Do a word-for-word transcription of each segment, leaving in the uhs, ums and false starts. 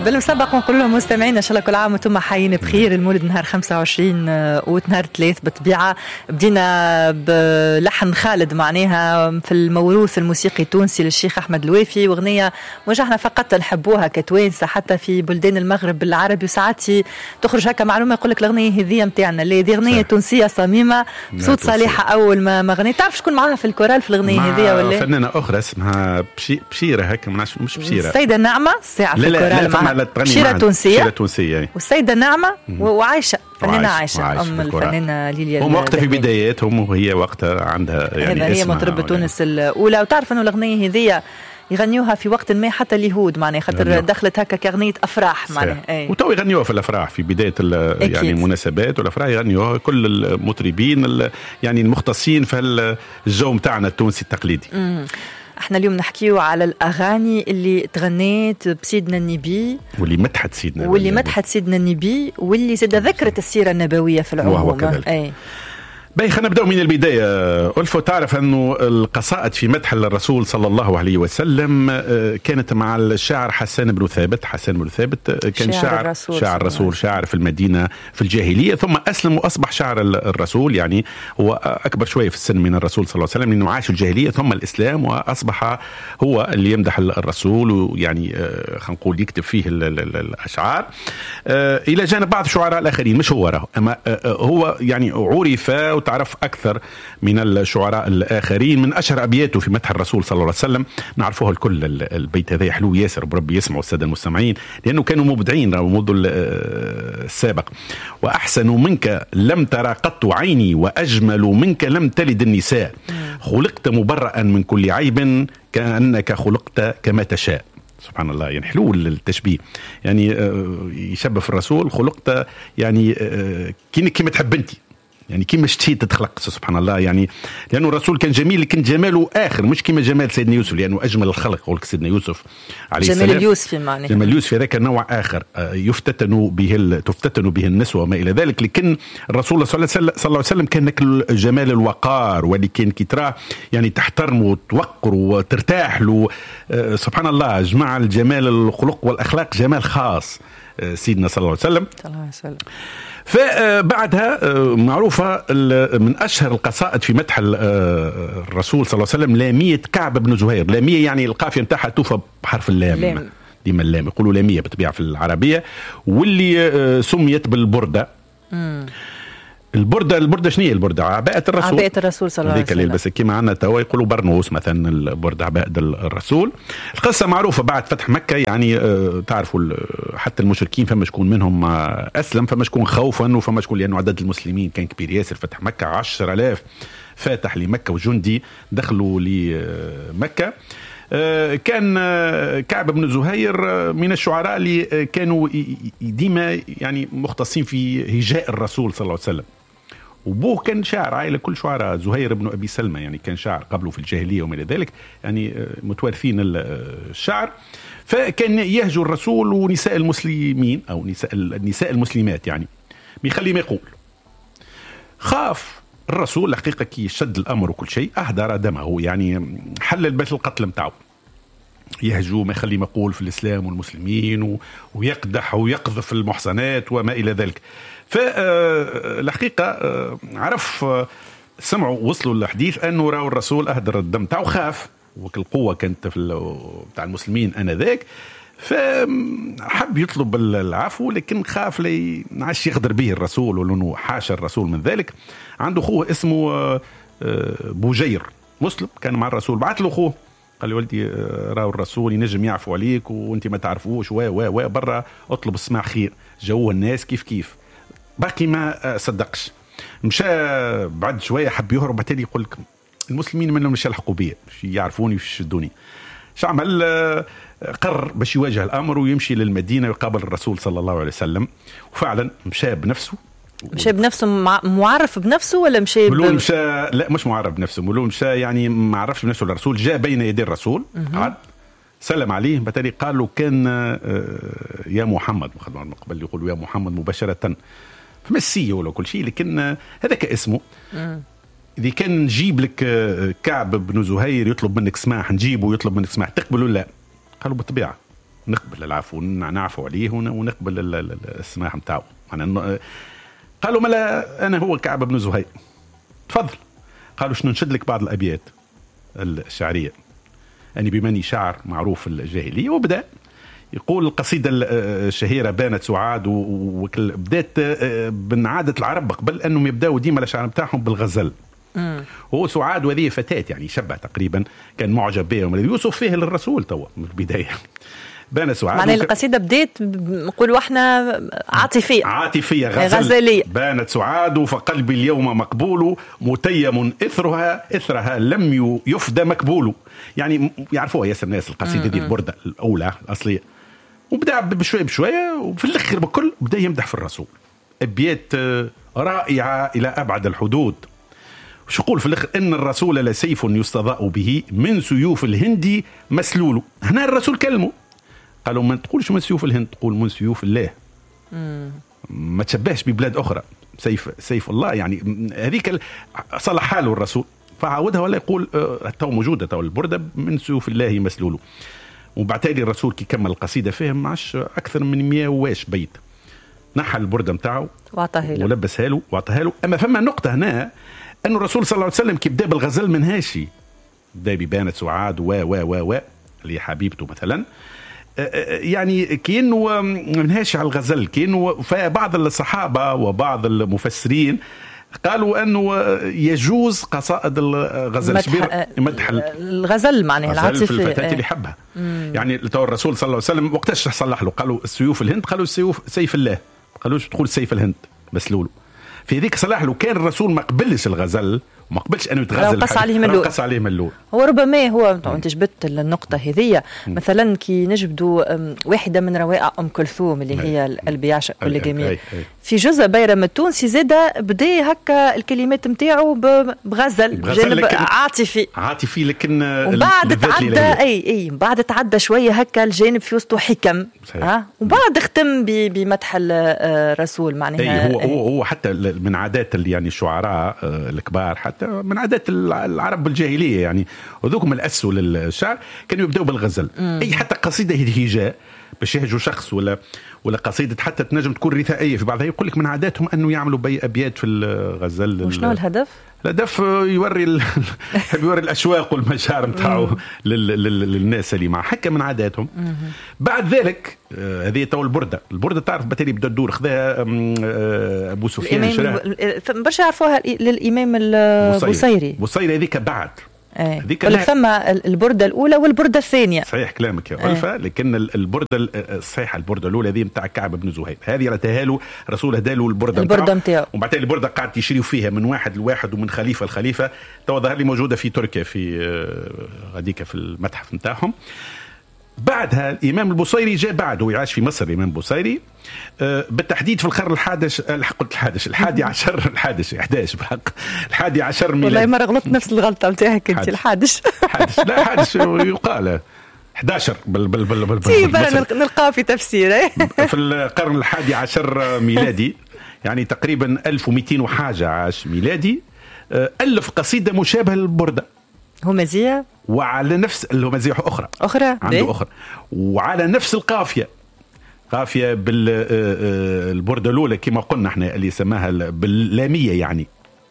بالمسبق ونقول لهم مستمعينا ان شاء الله كل عام وانتم حيين بخير. المولد نهار خمسة وعشرين ونهار ثلاث بالطبيعه. بدينا بلحن خالد معناها في الموروث الموسيقي التونسي للشيخ احمد الوافي، واغنيه مش احنا فقط نحبوها كتوانسه، حتى في بلدان المغرب العربي وساعات تخرج هكا معلومه يقول لك الاغنيه هذه نتاعنا، اللي هذه اغنيه تونسيه صميمه بصوت صالحه. اول ما ما غنيت تعرف شكون معاها في الكورال في الاغنيه هذه ولا فنانه اخرى اسمها بشي بشيره هكا مش بشيره، السيده نعمه الساعه في الكورال معها بشيره تونسيه تونسيه والسيده نعمه وعائشه فنانه عائشه, عائشة ام الفنانه ليليا. هم وقتها في بداياتهم وهي وقتها عندها يعني هي مطربه تونس الاولى. وتعرف انه الاغنيه هذه يغنيوها في وقت ما حتى اليهود معناها خاطر دخلت هكا كأغنية أفراح معناها ايه. وتو يغنيوها في الأفراح في بداية يعني المناسبات والأفراح يغنيوها كل المطربين يعني المختصين في الجو متاعنا التونسي التقليدي. مم. احنا اليوم نحكيو على الأغاني اللي تغنيت بسيدنا النبي واللي مدحت سيدنا واللي مدحت سيدنا النبي واللي زاد ذكرت السيرة النبوية في العموم. وهو كذلك. ايه. باي خلينا نبدأ من البداية. ألفو تعرف أنه القصائد في مدح الرسول صلى الله عليه وسلم كانت مع الشاعر حسان بن ثابت. حسان بن ثابت كان شاعر شاعر الرسول, شاعر, رسول شاعر في المدينة في الجاهلية، ثم أسلم وأصبح شاعر الرسول، يعني هو أكبر شوية في السن من الرسول صلى الله عليه وسلم لأنه عاش الجاهلية ثم الإسلام وأصبح هو اللي يمدح الرسول ويعني خلينا نقول يكتب فيه الأشعار إلى جانب بعض الشعراء الآخرين. مش هو راه أما هو يعني عرف تعرف أكثر من الشعراء الآخرين. من أشهر أبياته في مدح الرسول صلى الله عليه وسلم نعرفوها الكل. البيت هذا حلو ياسر بربي يسمعوا السادة المستمعين لأنه كانوا مبدعين منذ السابق. وأحسن منك لم ترى قط عيني وأجمل منك لم تلد النساء، خلقت مبرأ من كل عيب كأنك خلقت كما تشاء. سبحان الله، يعني حلو التشبيه، يعني يشبه في الرسول خلقت يعني كيما تحب انتي، يعني كيما شتيت تتخلق. سبحان الله، يعني لأنه الرسول كان جميل لكن جماله آخر، مش كيما جمال سيدنا يوسف لأنه أجمل الخلق. يقول سيدنا يوسف عليه السلام جمال اليوسفي معناه جمال اليوسفي ذاك نوع آخر يفتتن به تفتتن به النسوة وما إلى ذلك. لكن الرسول صلى الله عليه وسلم كان جمال الوقار، واللي كان كتراه يعني تحترم وتوقر وترتاح له. سبحان الله، جمع الجمال الخلق والأخلاق جمال خاص سيدنا صلى الله عليه وسلم. صلى الله عليه وسلم. فبعدها معروفة من أشهر القصائد في مدح الرسول صلى الله عليه وسلم لامية كعب بن زهير. لامية يعني القافية نتاعها توفى بحرف اللام لام. ديما اللام يقولوا لامية بطبيعة في العربية، واللي سميت بالبردة. مم. البردة البردة شنية؟ البردة عباءة الرسول عباءة الرسول صلى الله عليه وسلم. بس كما عنا توا يقولوا برنوس مثلا، البردة عباءة الرسول. القصة معروفة بعد فتح مكة، يعني تعرفوا حتى المشركين فما شكون منهم أسلم، فما شكون خوفا وفما شكون لأنه عدد المسلمين كان كبير ياسر. فتح مكة عشر آلاف فاتح لمكة وجندي دخلوا لمكة. كان كعب بن زهير من الشعراء اللي كانوا ديما يعني مختصين في هجاء الرسول صلى الله عليه وسلم. وبوه كان شاعر، عائلة كل شعراء. زهير بن أبي سلمى يعني كان شاعر قبله في الجاهلية وما إلى ذلك، يعني متوارثين الشعر. فكان يهجو الرسول ونساء المسلمين أو نساء النساء المسلمات، يعني بيخلي ما يقول. خاف الرسول حقيقة كي شد الأمر وكل شيء أهدر دمه، يعني حلل بيت القتل متاعه. يهجو ما يخلي مقول في الإسلام والمسلمين ويقدح ويقذف المحصنات وما إلى ذلك. فالحقيقة عرف سمعوا وصلوا الحديث أنه راوا الرسول أهدر الدم تاعه، خاف وكل قوة كانت في بتاع المسلمين أنذاك، فحب يطلب العفو لكن خاف لي نعش يغدر به الرسول ولأنه حاشا الرسول من ذلك. عنده أخوه اسمه بوجير مسلم كان مع الرسول، بعث له أخوه قال لي ولدي راو الرسول ينجم يعفو عليك وانت ما تعرفوش و و و برا اطلب اسمع خير. جو الناس كيف كيف باقي ما صدقش، مشى بعد شويه حب يهرب، بعدين يقول لك المسلمين منهم مش يلحقوا بي يعرفوني وش يشدوني. شو عمل؟ قرر باش يواجه الامر ويمشي للمدينه ويقابل الرسول صلى الله عليه وسلم. وفعلا مشى بنفسه. مشى بنفسه معرف بنفسه ولا مشى ب... مشى لا مش معرف بنفسه، مولو مشى يعني ما عرفش بنفسه الرسول. جاء بين يدي الرسول قعد سلم عليه، بالتالي قال له كان يا محمد من قبل يقولوا يا محمد مباشره فمسيه ولا كل شيء، لكن هذا كاسمه. إذا كان نجيب لك كعب بن زهير يطلب منك سماح، نجيبه يطلب منك سماح، تقبل ولا لا؟ قالوا بالطبيعة. نقبل العفو نعفو عليه ونقبل السماح نتاعو. قالوا ملا أنا هو كعب بن زهير تفضل. قالوا شنو نشد لك بعض الأبيات الشعرية أني بمني شعر معروف الجاهلية. وبدأ يقول القصيدة الشهيرة بانت سعاد وبدأت من عادة العرب قبل أنهم يبدأوا ديما الأشعار بتاعهم بالغزل. هو سعاد وهذه فتاة يعني شبه تقريبا كان معجب بها يوسف فيه للرسول توا من البداية. بان سعاد معنى وك... القصيدة بديت نقولوا احنا عاطفية عاطفية غزل. غزلية. بانت سعاد فقلبي اليوم مقبول متيم إثرها إثرها لم يفدى مكبول. يعني يعرفوها ياسر الناس القصيدة دي البردة الأولى الأصلية. وبدأ بشوية بشوية وفي الآخر بكل بدأ يمدح في الرسول أبيات رائعة إلى أبعد الحدود. وش يقول في الآخر إن الرسول لسيف يستضاء به من سيوف الهند مسلول. هنا الرسول كلمه قالوا ما تقولش من سيوف الهند تقول من سيوف الله. مم. ما تشبهش ببلاد أخرى سيف سيف الله يعني هذيك صلح حاله الرسول فعاودها ولا يقول تو موجودة تو البردة من سيوف الله مسلول. وبعتالي الرسول كي كمل القصيدة فهم معش أكثر من مئة واش بيت نحى البردة متاعه ولبسها له وعطاها له. أما فما نقطة هنا أن الرسول صلى الله عليه وسلم كي بدا بالغزل من هاشي بدا ببانت سعاد و و و و اللي حبيبته مثلا يعني كأنه منهاش على الغزل كأنه فبعض الصحابة وبعض المفسرين قالوا أنه يجوز قصائد الغزل مدح, مدح الغزل معناها العاطفة في الفتاة اللي حبها. يعني تو الرسول صلى الله عليه وسلم وقتاش صلح له قالوا السيوف الهند قالوا السيوف سيف الله قالوش تقول سيف الهند مسلول. في ذيك صلاح لو كان الرسول ما قبلش الغزل وما قبلش انه يتغزل قص عليه ملول قص عليه ملول. هو ربما هو انت جبت النقطه هذه مثلا كي نجبدوا واحده من روائع ام كلثوم اللي هي القلب يعشق كل جميل في جزء بيرم التونسي زاده بدا هكا الكلمات نتاعو بغزل بجانب عاطفي عاطفي لكن وبعد تعدى اي اي بعد تعدى شويه هكا الجانب في وسطه حكم ها وبعد ختم بمدح الرسول معناها. هو هو هو حتى من عادات اللي يعني الشعراء الكبار حتى من عادات العرب الجاهليه يعني وذوكم الاسوا للشعر كانوا يبداوا بالغزل. مم. اي حتى قصيده هجاء باش يهجوا شخص ولا ولا قصيده حتى تنجم تكون رثائيه في بعضها يقول لك من عاداتهم انه يعملوا بي ابيات في الغزل. وشنو الهدف؟ الهدف يوري ال... يوري الاشواق والمشاعر نتاعو لل... لل... للناس اللي مع حكى من عاداتهم. مم. بعد ذلك هذه تو البرده البرده تعرف بالتالي بدا الدور خذاها ابو سفيان شراه برشا يعرفوها للامام البوصيري بوصيري هذيك بعد هذيك ولا ثم البرده الاولى والبرده الثانيه. صحيح كلامك يا ألفة. أيه. لكن البرده الصحيحه البرده الاولى هذه نتاع كعب بن زهير هذه رتها له الرسول هدا له البرده البرده نتاعو ومن بعد البرده قاعد يشريوا فيها من واحد لواحد ومن خليفه لخليفه تو ظهر لي موجوده في تركيا في غاديك في المتحف نتاعهم. بعدها الإمام البوصيري جاء بعده يعيش في مصر الإمام البوصيري بالتحديد في القرن الحادش قلت الحادش الحادي عشر الحادش إحداش بحق الحادي عشر ميلاد. والله مرة غلطت نفس الغلطة متاعك أنت الحادش حادش لا حادش يقال إحداشر بال بال بال بال بال نلقاه في تفسيره في القرن الحادي عشر ميلادي يعني تقريبا ألف ومئتين وحاجة عاش ميلادي ألف قصيدة مشابهة للبردة همزية وعلى نفس الهمزية أخرى أخرى عنده دي؟ أخرى وعلى نفس القافية قافية بالبردة الأولى كما قلنا احنا اللي سماها باللامية يعني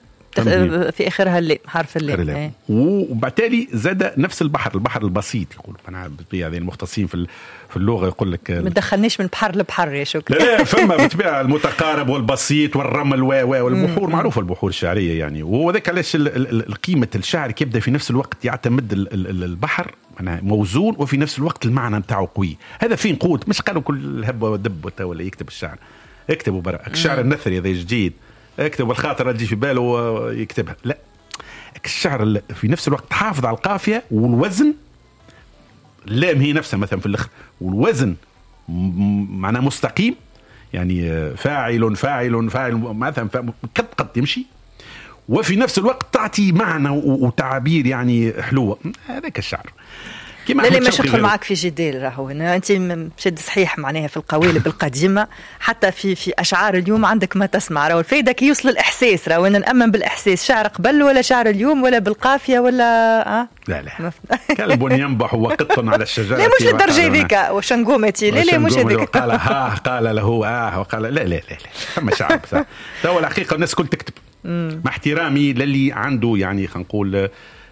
في آخرها اللام حرف اللام ايه. وبالتالي زاد نفس البحر البحر البسيط يقول أنا هذه المختصين في في اللغة يقول لك ما تدخلنيش من بحر لبحر يا شكرا. لا لا فما بالطبيعة المتقارب والبسيط والرمل و والبحور معروفة البحور الشعرية يعني وهو ذاك علاش القيمة الشعر يبدأ في نفس الوقت يعتمد البحر موزون وفي نفس الوقت المعنى متاعه قوي. هذا فين قوة مش قالوا كل هبة ودب ولا يكتب الشعر اكتبوا برا الشعر النثري هذا جديد اكتب الخاطر تجي في باله يكتبها لا الشعر في نفس الوقت تحافظ على القافية والوزن اللام هي نفسها مثلا في الأخر والوزن معناه مستقيم يعني فاعل فاعل فاعل مثلا قد قد يمشي وفي نفس الوقت تعطي معنى وتعابير يعني حلوة. هذاك الشعر لا مش ندخل معك في جدال. راهو انت مشد صحيح معناها في القوالب القديمه حتى في في اشعار اليوم عندك ما تسمع. راهو الفايده كي يوصل الاحساس. راهو انا نامن بالاحساس. شعر قبل ولا شعر اليوم ولا بالقافيه ولا أه؟ لا لا كلب ينبح وقط على الشجره. لا مش للدرجه ذيك وشنقومتي. لا لا مش هذيك. قال ها قال له اه وقال لا لا لا لا ثم شعب صح. تو الحقيقه الناس كل تكتب مع احترامي للي عنده يعني خلينا نقول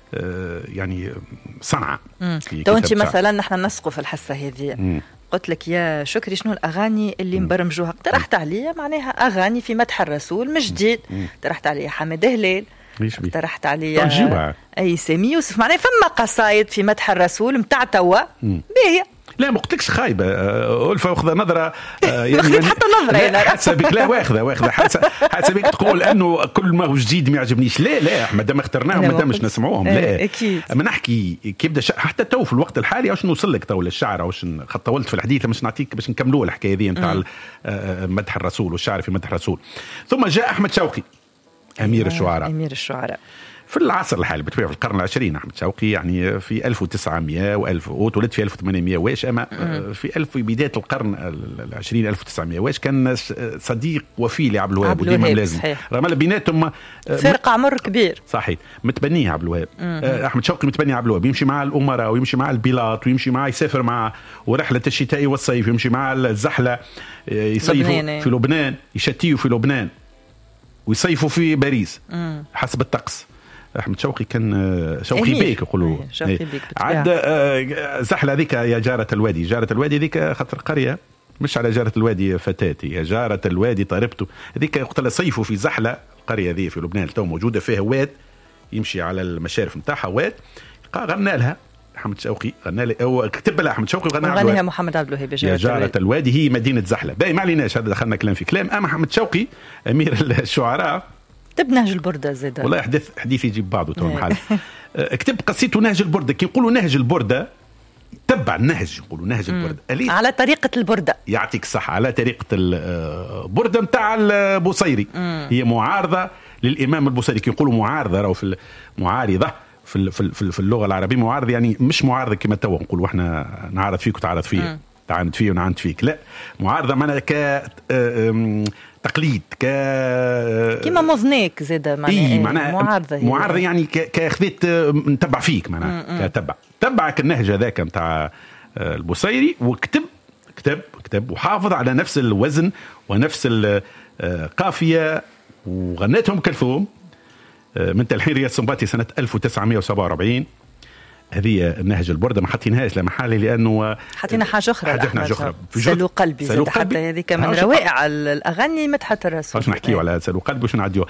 يعني صنعة. تو انت مثلا نحن نسقوا في الحصه هذه قلت لك يا شكري شنو الاغاني اللي مبرمجوها. اقترحت عليا معناها اغاني في مدح الرسول مش جديد. اقترحت عليا حمد هلال. اقترحت عليا اي سامي يوسف. معناها فما قصايد في مدح الرسول متاع توا باهيه. لا ما قلتلكش خايبه ألفة واخذه نظره يعني خذيت حتى نظره انا حسبك. لا واخذه واخذه حسبك تقول انه كل ما هو جديد ما يعجبنيش. لا لا ما دام اخترناهم ما دامش نسمعوهم. لا اكيد اما نحكي كي بدا حتى تو في الوقت الحالي واش نوصل لك تو للشعر واش طولت في الحديث مش نعطيك باش نكملوا الحكايه دي نتاع مدح الرسول والشعر في مدح الرسول. ثم جاء احمد شوقي امير الشعراء. امير الشعراء في العصر الحالي بتبيع في القرن العشرين. أحمد شوقي يعني في ألف وتسعمائة وألف وتولد في ألف وثمانمائة واش أما في ألف في بداية القرن العشرين ألف وتسعمائة واش كان صديق وفي لعبد الوهاب وديما لازم رمال بيناتهم فرق عمر كبير. صحيح متبنيه عبد الوهاب. أحمد شوقي متبني عبد الوهاب يمشي مع الأمراء ويمشي مع البيلاط ويمشي مع يسافر مع ورحلة الشتاء والصيف يمشي مع الزحلة يصيفوا في لبنان يشتيوا في لبنان ويصيفوا في باريس حسب الطقس. احمد شوقي كان شوقي بيك يقولوا عاد زحله هذيك يا جاره الوادي. جاره الوادي ذيك خاطر قريه مش على جاره الوادي فتاتي يا جاره الوادي طربته هذيك وقت لا صيفوا في زحله القريه ذي في لبنان تو موجوده فيها واد يمشي على المشارف نتاعها واد غنى لها احمد شوقي غنى لها او كتب لها احمد شوقي وغنى غناها محمد عبد الوهاب يا جاره الوادي. هي مدينه زحله باهي ما عليناش هذا دخلنا كلام في كلام. اما محمد شوقي امير الشعراء كتب نهج البردة زيدا. والله حديث حديث يجيب بعضه تو محال. كتب قصيته نهج البردة. كي يقولوا نهج البردة تبع النهج يقولوا نهج البردة على طريقة البردة. يعطيك الصحة على طريقة البردة متاع البوصيري. هي معارضة للإمام البوصيري. كي يقولوا معارضة راهو في المعارضة في في في اللغة العربية معارضة يعني مش معارضة كما تو نقولوا احنا نعارض فيك وتعارض فيا تعاند فيه ونعاند فيك. لا معارضة معناها ك تقليد ك كيما مزنيك زاده معناها إيه معناها معارضه معارضه يعني كاخذت نتبع فيك معناها كتبع تبعك النهج هذاك نتاع البوصيري وكتب كتب كتب وحافظ على نفس الوزن ونفس القافيه وغنتهم كلثوم من تلحين رياض السنباطي سنه ألف وتسعمائة وسبعة وأربعين. هذه النهج البردة ما حطيناهاش لمحالي لأنه حطينا حاجة أخرى حاجة أخرى سلو قلبي سلو قلبي حتى هذه كمان روائع الأغاني مدحة الرسول. باش نحكيو على سلو قلبي باش نعديو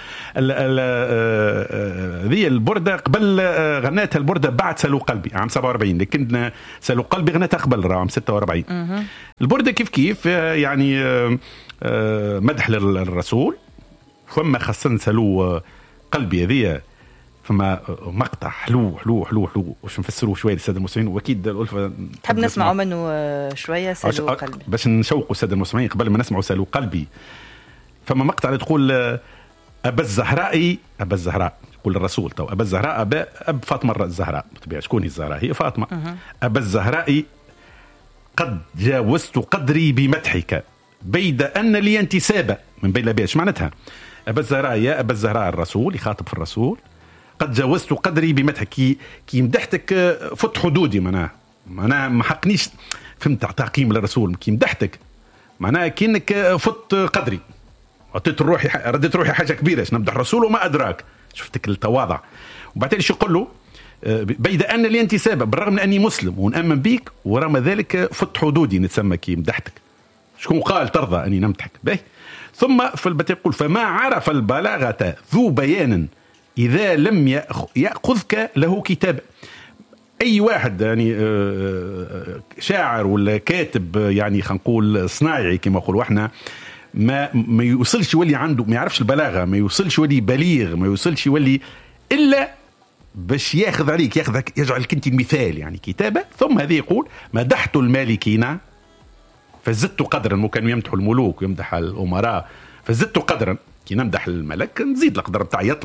هذه البردة قبل غناتها البردة بعد سلو قلبي عام سبعة وأربعين لكن سلو قلبي غناتها قبل عام ستة وأربعين. البردة كيف كيف يعني مدح للرسول ثم خاصة سلو قلبي هذه فما مقطع حلو حلو حلو حلو واش نفسروه شويه للساده المسلمين واكيد الالفه تحب نسمعوا منه شويه سالو قلبي باش نشوقوا الساده المسلمين قبل ما نسمعوا سالو قلبي. فما مقطع تقول ابا الزهراء ابا الزهراء يقول الرسول تو ابا الزهراء ابا اب فاطمه الزهراء طبيعي شكون هي الزهراء هي فاطمه. ابا الزهراء قد جاوزت قدري بمدحك بيد ان لي انتسابا من بين بيش معناتها ابا الزهراء يا ابا الزهراء الرسول يخاطب في الرسول قد جاوزت قدري بمدحك كي كي مدحتك فت حدودي معناها معناها ما حقنيش فهمت تعقيم للرسول كي مدحتك معناها كأنك فت قدري عطيت روحي رديت روحي حاجه كبيره باش نمدح الرسول وما ادراك شفتك التواضع. وبعدين شو يقول له بيد ان لي انتسابا بالرغم من اني مسلم ونامن بيك ورغم ذلك فت حدودي نتسمى كي مدحتك شكون قال ترضى اني نمدحك باهي. ثم في البيت يقول فما عرف البلاغه ذو بيان إذا لم يأخذك له كتاب. أي واحد يعني شاعر ولا كاتب يعني خلينا نقول صناعي كما نقولوا احنا ما ما يوصلش يولي عنده ما يعرفش البلاغة ما يوصلش يولي بليغ ما يوصلش يولي إلا باش ياخذ عليك ياخذك يجعلك أنت المثال يعني كتابة. ثم هذه يقول مدحت المالكين فزدت قدرا مو كانوا يمدحوا الملوك ويمدح الأمراء فزدت قدرا كي نمدح الملك نزيد القدر بتاعي يطلع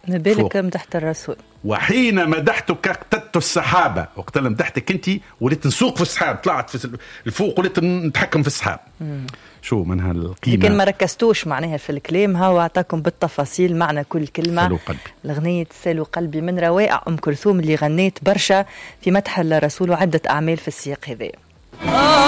ما بالك مدحت الرسول. وحين مدحتك اقتدت السحابة، وقت لما مدحتك انت وليت نسوق في السحاب، طلعت في الفوق وليت نتحكم في السحاب. مم. شو منها القيمة، لكن ما ركزتوش معناها في الكلام، هو اعطاكم بالتفاصيل معنى كل كلمة. سالوا قلبي، الأغنية سالوا قلبي من روائع أم كلثوم اللي غنيت برشا في مدح الرسول وعدة أعمال في السياق هذا.